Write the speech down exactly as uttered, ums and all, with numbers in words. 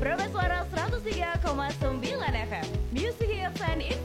Suara seratus tiga koma sembilan F M Music Hits and